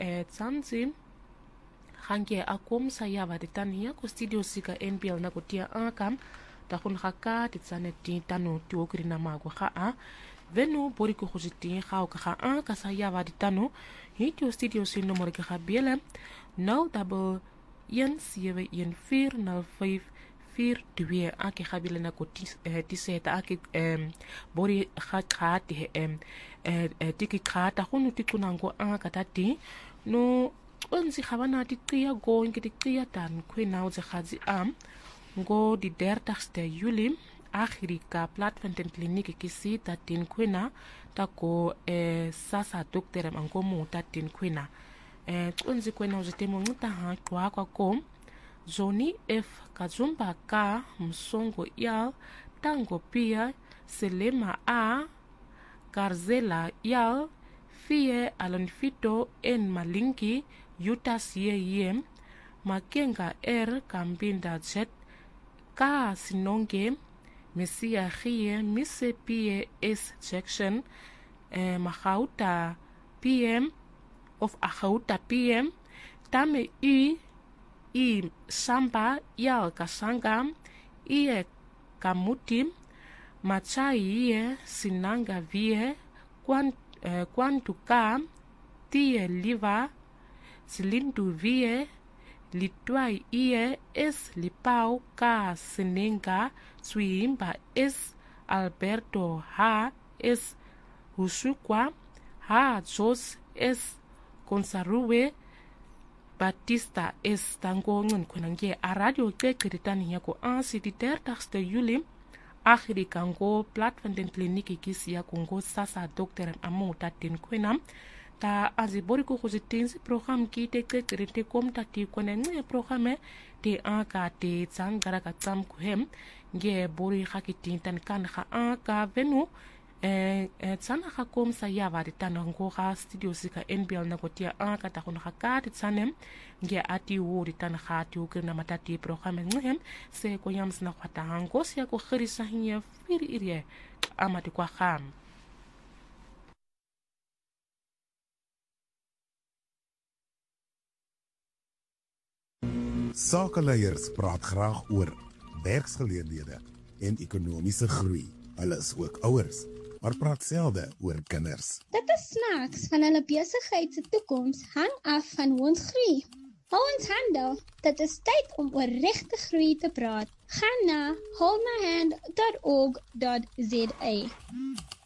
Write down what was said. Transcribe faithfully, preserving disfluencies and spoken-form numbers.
eh, Tsanzi Hange akom sayawa de tania ko studio sika N P L na ko tia ankam ta khun khaka ti tsane ti tano ti okri na ma ko kha venu bori ko khujiti kha o kha an ka sayawa de tano hi ti studio sin nommer ka biele nou double one seven one four nul vyf vier twee ake khabile na ko ti ti seta ake bori kha kha ti em tiki kha ta khunu ti kunango an ka tati no Onze gabana die tria go in die tria dan kwena onze gazi am go die dertigste juli Afrika platform ten kliniek kisi dat tin kwena tako eh, sasa dokter am ango mo dat tin kwena eh onze kwena onze temo ngita ha kwa kwa kom Zoni F Kazumba K Msongo Yal Tango Pia Selema A Karzela Yal Fie Alonfito en Malinki Yutas Yem Makenga R Kambinda Jet Ka Sinonge Messia Gie Misse P S Jackson eh, Mahauta P M of Ahauta P M Tame U I Samba Yal Kasanga Ie Kamutim Machai Ie Sinanga Vie Kwan Uh, Kwantuka Tie Liva Silindu Vie Litwai Ie S Lipau Ka Senenga Suimba S Alberto H S Husukwa H Jos S Konsaruwe Batista S Tango Ngun Kwenange a radio Kekritani Yako ansi di dertigste juli Agri kango platform den kliniki kisi ya kongo sasa dokter amo tatin kwenam ta azibori ko kuzitinzi program ki te te kom tati kone nge programe te anka te tsangara ka tsam kuhem nge bori hakitin tan kan ha anka venu eh tsana ha kom sa yava de tanango ha studio sika N B L na kotia anka ta kon ha ka tsanem nge ati wo de tan ha ti ukena matati programe ngehem se ko yams na kwata hango sia ko khirisa hinya fir irie amati kwa kham Sakeleiers praat graag oor werksgeleenthede en ekonomiese groei. Hulle is ook ouers, maar praat selde oor kinders. Dit is snaaks van hulle besigheid se toekoms hang af van ons groei. Hou ons hande, dit is tyd om oor regte groei te praat. Gaan na hold my hand dot org dot za.